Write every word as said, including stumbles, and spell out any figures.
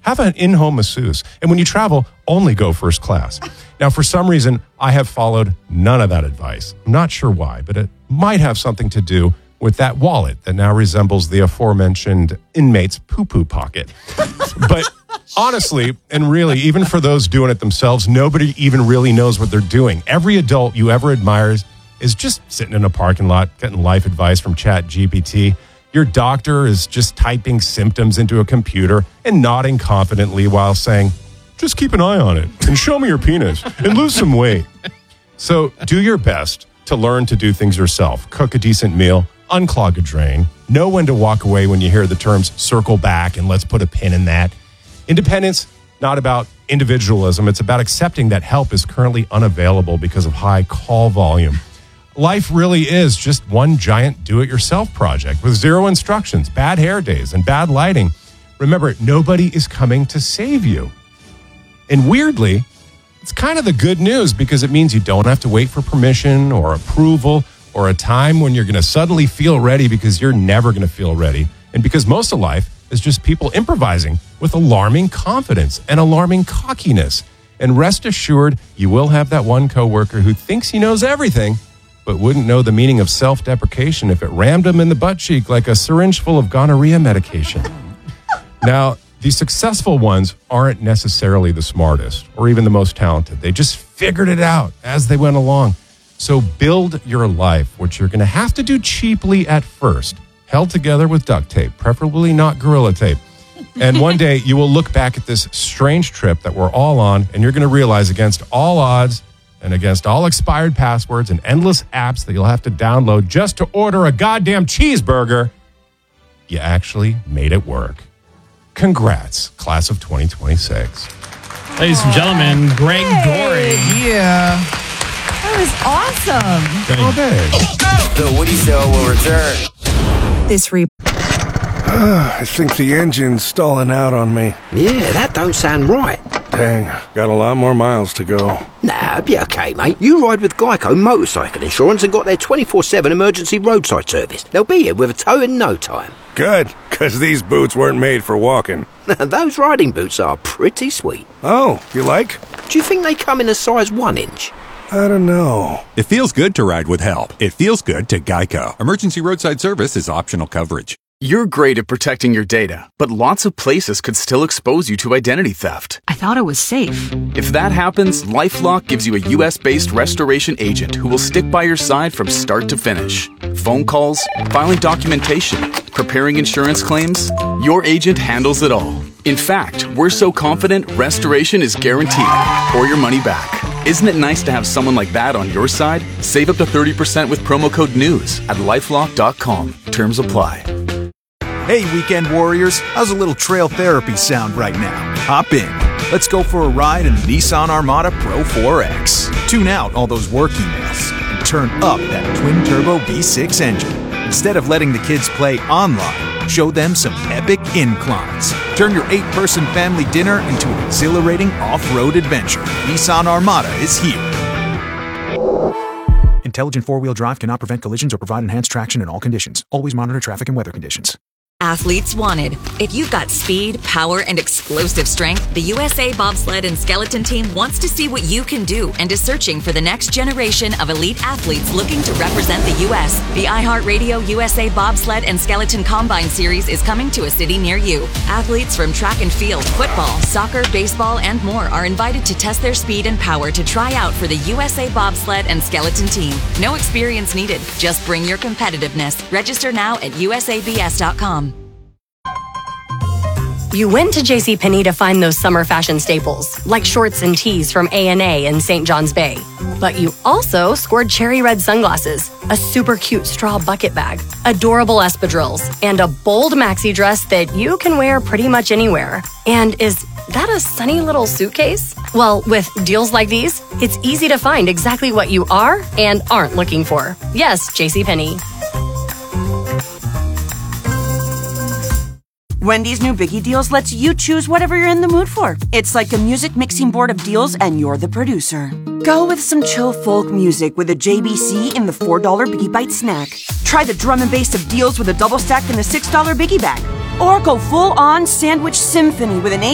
Have an in-home masseuse. And when you travel, only go first class. Now, for some reason, I have followed none of that advice. I'm not sure why, but it might have something to do with that wallet that now resembles the aforementioned inmate's poo-poo pocket. But honestly, and really, even for those doing it themselves, nobody even really knows what they're doing. Every adult you ever admires is just sitting in a parking lot getting life advice from Chat G P T. Your doctor is just typing symptoms into a computer and nodding confidently while saying, just keep an eye on it and show me your penis and lose some weight. So do your best to learn to do things yourself. Cook a decent meal, unclog a drain, know when to walk away when you hear the terms circle back and let's put a pin in that. Independence, not about individualism. It's about accepting that help is currently unavailable because of high call volume. Life really is just one giant do-it-yourself project with zero instructions, bad hair days, and bad lighting. Remember, nobody is coming to save you. And weirdly, it's kind of the good news because it means you don't have to wait for permission or approval or a time when you're going to suddenly feel ready because you're never going to feel ready. And because most of life is just people improvising with alarming confidence and alarming cockiness. And rest assured, you will have that one coworker who thinks he knows everything, but wouldn't know the meaning of self-deprecation if it rammed him in the butt cheek like a syringe full of gonorrhea medication. Now, the successful ones aren't necessarily the smartest or even the most talented. They just figured it out as they went along. So build your life, which you're going to have to do cheaply at first, held together with duct tape, preferably not Gorilla Tape. And one day you will look back at this strange trip that we're all on, and you're going to realize against all odds and against all expired passwords and endless apps that you'll have to download just to order a goddamn cheeseburger, you actually made it work. Congrats, class of twenty twenty-six. Ladies and gentlemen, Greg Hey. Gorey. Yeah. That was awesome. All day. The Woody Show will return. This re- I think the engine's stalling out on me. Yeah, that don't sound right. Dang, got a lot more miles to go. Nah, be okay, mate. You ride with Geico Motorcycle Insurance and got their twenty-four seven emergency roadside service. They'll be here with a tow in no time. Good, because these boots weren't made for walking. Those riding boots are pretty sweet. Oh, you like? Do you think they come in a size one inch? I don't know. It feels good to ride with help. It feels good to Geico. Emergency roadside service is optional coverage. You're great at protecting your data, but lots of places could still expose you to identity theft. I thought it was safe. If that happens, LifeLock gives you a U S-based restoration agent who will stick by your side from start to finish. Phone calls, filing documentation, preparing insurance claims, your agent handles it all. In fact, we're so confident restoration is guaranteed or your money back. Isn't it nice to have someone like that on your side? Save up to thirty percent with promo code NEWS at lifelock dot com. Terms apply. Hey, weekend warriors, how's a little trail therapy sound right now? Hop in. Let's go for a ride in the Nissan Armada Pro four X. Tune out all those work emails and turn up that twin-turbo V six engine. Instead of letting the kids play online, show them some epic inclines. Turn your eight-person family dinner into an exhilarating off-road adventure. Nissan Armada is here. Intelligent four-wheel drive cannot prevent collisions or provide enhanced traction in all conditions. Always monitor traffic and weather conditions. Athletes wanted. If you've got speed, power, and explosive strength, the U S A Bobsled and Skeleton Team wants to see what you can do and is searching for the next generation of elite athletes looking to represent the U S. The iHeartRadio U S A Bobsled and Skeleton Combine Series is coming to a city near you. Athletes from track and field, football, soccer, baseball, and more are invited to test their speed and power to try out for the U S A Bobsled and Skeleton Team. No experience needed. Just bring your competitiveness. Register now at U S A B S dot com. You went to JCPenney to find those summer fashion staples, like shorts and tees from A and A in Saint John's Bay. But you also scored cherry red sunglasses, a super cute straw bucket bag, adorable espadrilles, and a bold maxi dress that you can wear pretty much anywhere. And is that a sunny little suitcase? Well, with deals like these, it's easy to find exactly what you are and aren't looking for. Yes, JCPenney. Wendy's new Biggie Deals lets you choose whatever you're in the mood for. It's like a music mixing board of deals, and you're the producer. Go with some chill folk music with a J B C in the four dollar Biggie Bite snack. Try the drum and bass of deals with a double stack in the six dollar Biggie Bag. Or go full-on sandwich symphony with an